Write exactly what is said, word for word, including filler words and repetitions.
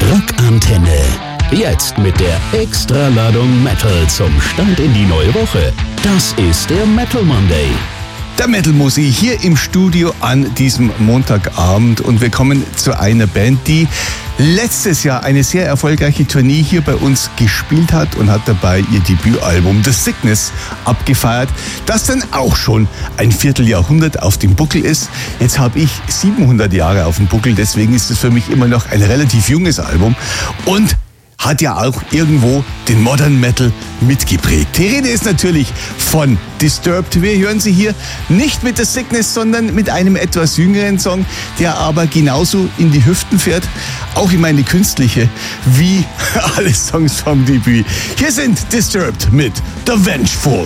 Rockantenne. Jetzt mit der Extraladung Metal zum Start in die neue Woche. Das ist der Metal Monday. Der Metal Musi hier im Studio an diesem Montagabend und wir kommen zu einer Band, die letztes Jahr eine sehr erfolgreiche Tournee hier bei uns gespielt hat und hat dabei ihr Debütalbum The Sickness abgefeiert, das dann auch schon ein Vierteljahrhundert auf dem Buckel ist. Jetzt habe ich siebenhundert Jahre auf dem Buckel, deswegen ist es für mich immer noch ein relativ junges Album und hat ja auch irgendwo den Modern Metal mitgeprägt. Die Rede ist natürlich von Disturbed. Wir hören sie hier nicht mit The Sickness, sondern mit einem etwas jüngeren Song, der aber genauso in die Hüften fährt, auch in meine künstliche, wie alle Songs vom Debüt. Hier sind Disturbed mit The Vengeful.